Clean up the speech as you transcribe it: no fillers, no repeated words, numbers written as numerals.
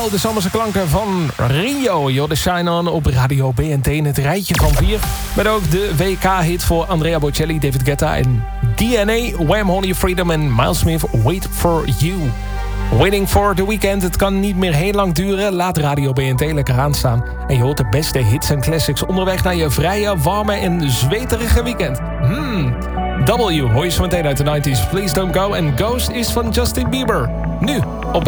Jawel, de zomerse klanken van Rio. You're the Shine On op Radio BNT in het rijtje van 4. Met ook de WK-hit voor Andrea Bocelli, David Guetta en DNA, Wham! Honey Freedom en Miles Smith, Wait For You. Waiting for the Weekend, het kan niet meer heel lang duren. Laat Radio BNT lekker aanstaan. En je hoort de beste hits en classics onderweg naar je vrije, warme en zweterige weekend. W, hoor je zo meteen uit de 90s. Please Don't Go. En Ghost is van Justin Bieber. Nu op